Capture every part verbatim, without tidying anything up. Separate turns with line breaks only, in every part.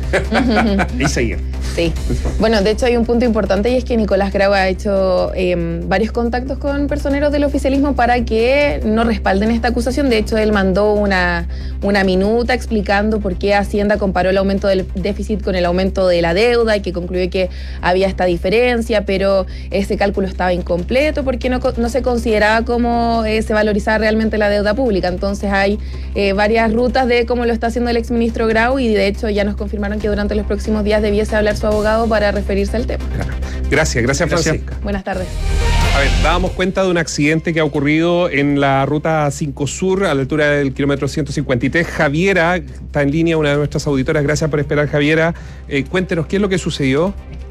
Y seguir.
Sí. Bueno, de hecho hay un punto importante y es que Nicolás Grau ha hecho eh, varios contactos con personeros del oficialismo para que no respalden esta acusación. De hecho, él mandó una, una minuta explicando por qué Hacienda comparó el aumento del déficit con el aumento de la deuda y que concluyó que había esta diferencia, pero ese cálculo estaba incompleto porque no, no se consideraba cómo eh, se valorizaba realmente la deuda pública. Entonces hay eh, varias rutas de cómo lo está haciendo el exministro Grau y de hecho ya nos confirmaron que durante los próximos días debiese hablar su abogado para referirse al tema.
Gracias, gracias, gracias. Francisca.
Buenas tardes.
A ver, dábamos cuenta de un accidente que ha ocurrido en la ruta cinco Sur, a la altura del kilómetro ciento cincuenta y tres. Javiera está en línea, una de nuestras auditoras. Gracias por esperar, Javiera. Eh, cuéntenos, ¿qué es lo que sucedió?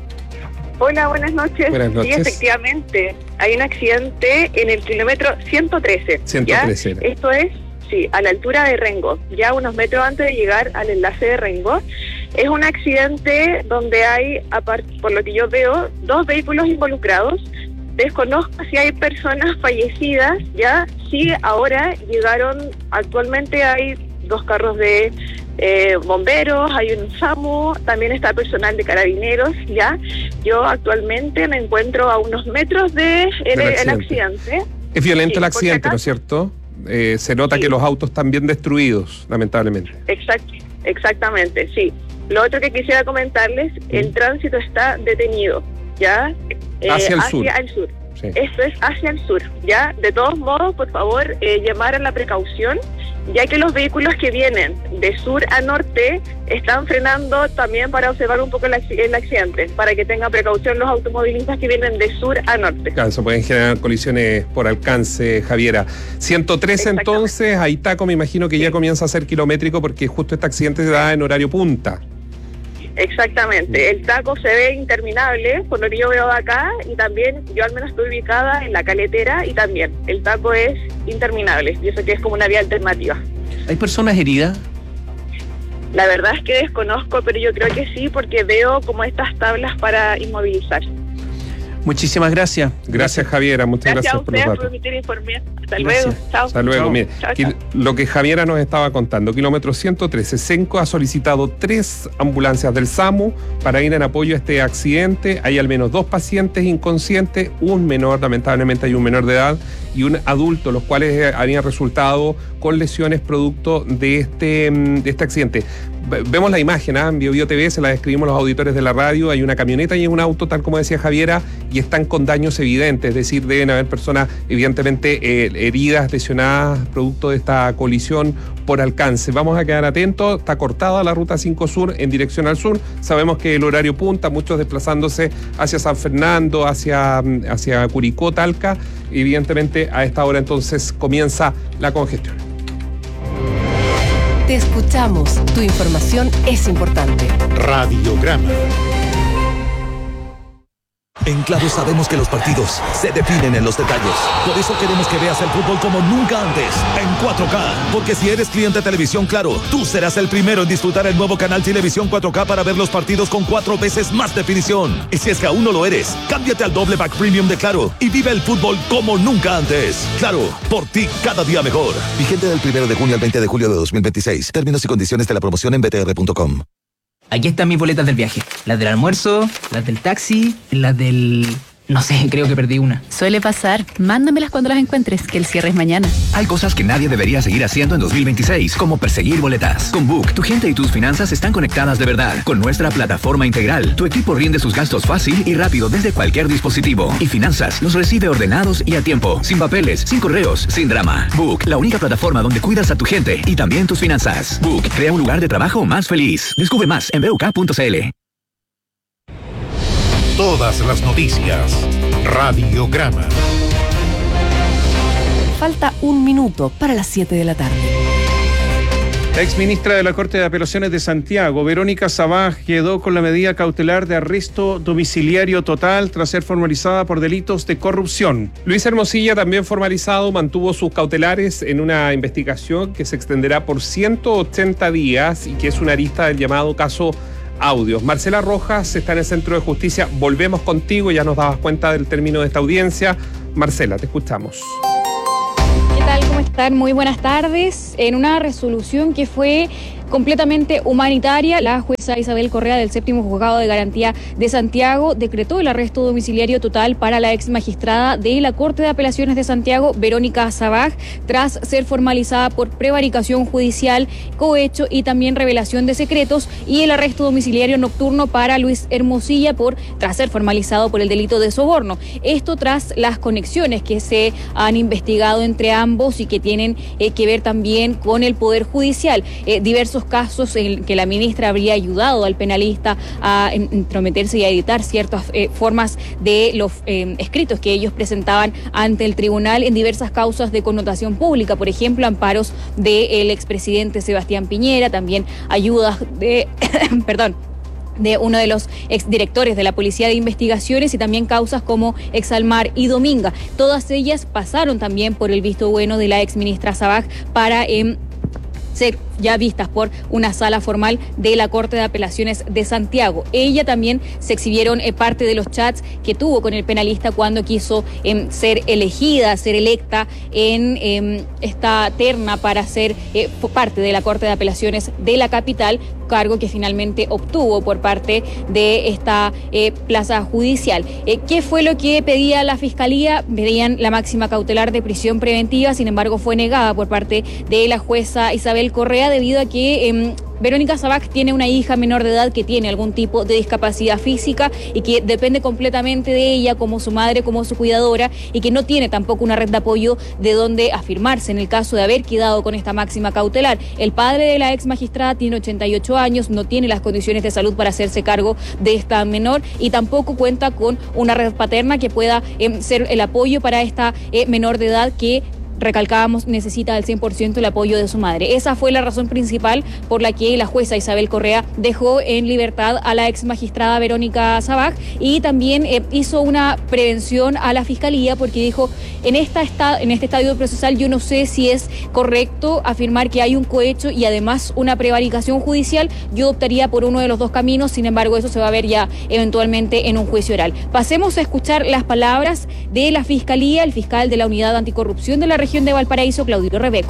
Hola, buenas noches.
Buenas noches.
Sí, efectivamente, hay un accidente en el kilómetro ciento trece.
ciento trece.
¿Ya? Esto es, sí, a la altura de Rengo, ya unos metros antes de llegar al enlace de Rengo. Es un accidente donde hay, por lo que yo veo, dos vehículos involucrados. Desconozco si hay personas fallecidas, ya. Sí, ahora llegaron, actualmente hay dos carros de eh, bomberos, hay un SAMU, también está personal de carabineros, ya. Yo actualmente me encuentro a unos metros de el, accidente. el accidente.
Es violento sí, el accidente, ¿no es
acá,
cierto? Eh, se nota sí. que los autos están bien destruidos, lamentablemente.
Exact, exactamente, sí. Lo otro que quisiera comentarles, mm. el tránsito está detenido, ¿ya?
Eh, hacia el
hacia
sur.
el sur.
Sí.
Esto es hacia el sur, ¿ya? De todos modos, por favor, eh, llamar a la precaución, ya que los vehículos que vienen de sur a norte están frenando también para observar un poco el, el accidente, para que tengan precaución los automovilistas que vienen de sur a norte.
Claro, se pueden generar colisiones por alcance, Javiera. ciento trece entonces, ahí Taco me imagino que sí. ya comienza a ser kilométrico porque justo este accidente se da en horario punta.
Exactamente, el taco se ve interminable, por lo que yo veo acá, y también yo al menos estoy ubicada en la Caletera y también el taco es interminable, y eso que es como una vía alternativa.
¿Hay personas heridas?
La verdad es que desconozco, pero yo creo que sí, porque veo como estas tablas para inmovilizar.
Muchísimas gracias.
Gracias, Javiera. Muchas gracias,
gracias
por los datos.
Gracias a ustedes por permitir informar. Hasta gracias. luego. Chao.
Hasta luego.
Chao.
Mire,
Chao, chao.
Lo que Javiera nos estaba contando, kilómetro ciento trece, Senco ha solicitado tres ambulancias del SAMU para ir en apoyo a este accidente. Hay al menos dos pacientes inconscientes, un menor, lamentablemente hay un menor de edad, y un adulto, los cuales habían resultado con lesiones producto de este, de este accidente. Vemos la imagen, ¿eh? En Bio Bio T V se la describimos los auditores de la radio. Hay una camioneta y un auto, tal como decía Javiera, y están con daños evidentes, es decir, deben haber personas evidentemente eh, heridas, lesionadas, producto de esta colisión por alcance. Vamos a quedar atentos, está cortada la ruta cinco Sur en dirección al sur. Sabemos que el horario punta, muchos desplazándose hacia San Fernando, hacia, hacia Curicó, Talca. Evidentemente a esta hora entonces comienza la congestión.
Te escuchamos, tu información es importante.
Radiograma. En Claro sabemos que los partidos se definen en los detalles. Por eso queremos que veas el fútbol como nunca antes, en cuatro K. Porque si eres cliente de Televisión Claro, tú serás el primero en disfrutar el nuevo canal Televisión cuatro K para ver los partidos con cuatro veces más definición. Y si es que aún no lo eres, cámbiate al doble pack premium de Claro y vive el fútbol como nunca antes. Claro, por ti cada día mejor. Vigente del primero de junio al veinte de julio de dos mil veintiséis. Términos y condiciones de la promoción en b t r punto com.
Aquí están mis boletas del viaje. Las del almuerzo, las del taxi, las del... No sé, creo que perdí una.
Suele pasar. Mándamelas cuando las encuentres, que el cierre es mañana.
Hay cosas que nadie debería seguir haciendo en dos mil veintiséis, como perseguir boletas. Con Book, tu gente y tus finanzas están conectadas de verdad. Con nuestra plataforma integral, tu equipo rinde sus gastos fácil y rápido desde cualquier dispositivo. Y finanzas los recibe ordenados y a tiempo. Sin papeles, sin correos, sin drama. Book, la única plataforma donde cuidas a tu gente y también tus finanzas. Book, crea un lugar de trabajo más feliz. Descubre más en b u k punto c l.
Todas las noticias. Radiograma.
Falta un minuto para las siete de la tarde.
La exministra de la Corte de Apelaciones de Santiago, Verónica Sabaj, quedó con la medida cautelar de arresto domiciliario total tras ser formalizada por delitos de corrupción.
Luis Hermosilla, también formalizado, mantuvo sus cautelares en una investigación que se extenderá por ciento ochenta días y que es una arista del llamado caso Audios. Marcela Rojas está en el Centro de Justicia. Volvemos contigo, ya nos dabas cuenta del término de esta audiencia. Marcela, te escuchamos.
¿Qué tal? ¿Cómo están? Muy buenas tardes. En una resolución que fue completamente humanitaria. La jueza Isabel Correa del séptimo Juzgado de Garantía de Santiago decretó el arresto domiciliario total para la ex magistrada de la Corte de Apelaciones de Santiago, Verónica Sabaj, tras ser formalizada por prevaricación judicial, cohecho y también revelación de secretos, y el arresto domiciliario nocturno para Luis Hermosilla por tras ser formalizado por el delito de soborno. Esto tras las conexiones que se han investigado entre ambos y que tienen eh, que ver también con el Poder Judicial. Eh, diversos casos en que la ministra habría ayudado al penalista a entrometerse y a editar ciertas eh, formas de los eh, escritos que ellos presentaban ante el tribunal en diversas causas de connotación pública, por ejemplo, amparos del expresidente Sebastián Piñera, también ayudas de, perdón, de uno de los exdirectores de la Policía de Investigaciones y también causas como Exalmar y Dominga. Todas ellas pasaron también por el visto bueno de la exministra Sabaj para eh, ser ya vistas por una sala formal de la Corte de Apelaciones de Santiago. Ella también se exhibieron eh, parte de los chats que tuvo con el penalista cuando quiso eh, ser elegida, ser electa en eh, esta terna para ser eh, parte de la Corte de Apelaciones de la capital, cargo que finalmente obtuvo por parte de esta eh, plaza judicial. Eh, ¿Qué fue lo que pedía la Fiscalía? Pedían la máxima cautelar de prisión preventiva, sin embargo fue negada por parte de la jueza Isabel Correa debido a que eh, Verónica Sabaj tiene una hija menor de edad que tiene algún tipo de discapacidad física y que depende completamente de ella como su madre, como su cuidadora, y que no tiene tampoco una red de apoyo de donde afirmarse en el caso de haber quedado con esta máxima cautelar. El padre de la ex magistrada tiene ochenta y ocho años, no tiene las condiciones de salud para hacerse cargo de esta menor y tampoco cuenta con una red paterna que pueda eh, ser el apoyo para esta eh, menor de edad que, recalcábamos, necesita al cien por ciento el apoyo de su madre. Esa fue la razón principal por la que la jueza Isabel Correa dejó en libertad a la ex magistrada Verónica Sabaj y también eh, hizo una prevención a la Fiscalía porque dijo, en, esta esta, en este estadio procesal yo no sé si es correcto afirmar que hay un cohecho y además una prevaricación judicial, yo optaría por uno de los dos caminos, sin embargo eso se va a ver ya eventualmente en un juicio oral. Pasemos a escuchar las palabras de la Fiscalía, el fiscal de la Unidad Anticorrupción de la región de Valparaíso, Claudio Rebeco.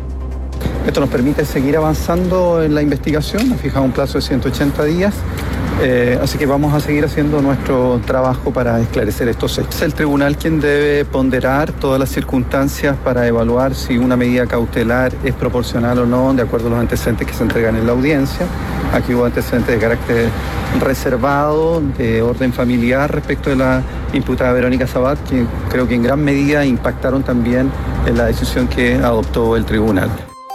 Esto nos permite seguir avanzando en la investigación, nos fijamos un plazo de ciento ochenta días, eh, así que vamos a seguir haciendo nuestro trabajo para esclarecer estos hechos. Es el tribunal quien debe ponderar todas las circunstancias para evaluar si una medida cautelar es proporcional o no, de acuerdo a los antecedentes que se entregan en la audiencia. Aquí hubo antecedentes de carácter reservado, de orden familiar respecto de la imputada Verónica Sabaj, que creo que en gran medida impactaron también en la decisión que adoptó el tribunal.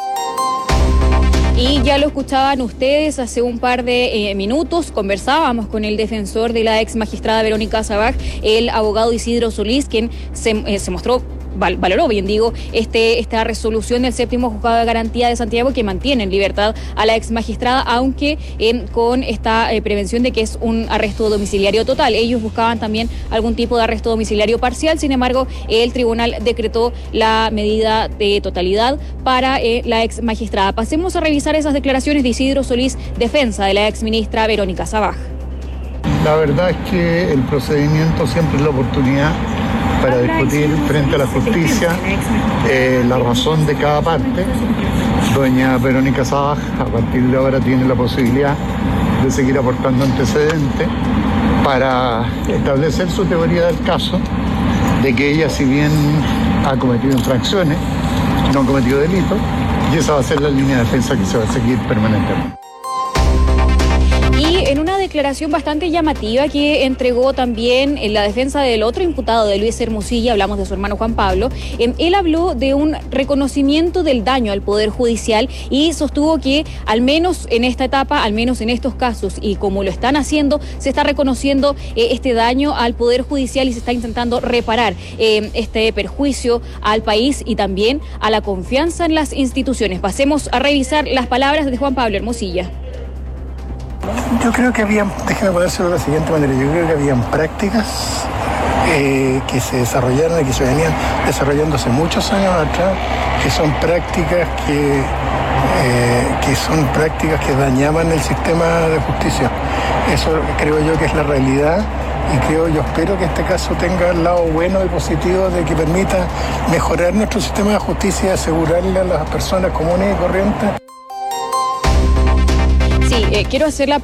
Y ya lo escuchaban ustedes hace un par de eh, minutos, conversábamos con el defensor de la ex magistrada Verónica Sabaj, el abogado Isidro Solís, quien se, eh, se mostró val, valoró bien digo este esta resolución del séptimo Juzgado de Garantía de Santiago que mantiene en libertad a la ex magistrada, aunque eh, con esta eh, prevención de que es un arresto domiciliario total. Ellos buscaban también algún tipo de arresto domiciliario parcial, sin embargo el tribunal decretó la medida de totalidad para eh, la ex magistrada. Pasemos a revisar esas declaraciones de Isidro Solís, defensa de la ex ministra Verónica Sabaj.
La verdad es que el procedimiento siempre es la oportunidad para discutir frente a la justicia eh, la razón de cada parte. Doña Verónica Sabaj a partir de ahora tiene la posibilidad de seguir aportando antecedentes para establecer su teoría del caso, de que ella, si bien ha cometido infracciones, no ha cometido delitos, y esa va a ser la línea de defensa que se va a seguir permanentemente.
Y en una declaración bastante llamativa que entregó también en la defensa del otro imputado de Luis Hermosilla, hablamos de su hermano Juan Pablo, eh, él habló de un reconocimiento del daño al Poder Judicial y sostuvo que al menos en esta etapa, al menos en estos casos y como lo están haciendo, se está reconociendo eh, este daño al Poder Judicial y se está intentando reparar eh, este perjuicio al país y también a la confianza en las instituciones. Pasemos a revisar las palabras de Juan Pablo Hermosilla.
Yo creo que habían, déjeme ponérselo de la siguiente manera, yo creo que habían prácticas eh, que se desarrollaron y que se venían desarrollando hace muchos años atrás, que son prácticas que, eh, que son prácticas que dañaban el sistema de justicia. Eso creo yo que es la realidad y creo, yo espero que este caso tenga el lado bueno y positivo de que permita mejorar nuestro sistema de justicia y asegurarle a las personas comunes y corrientes.
Sí, eh, quiero hacer la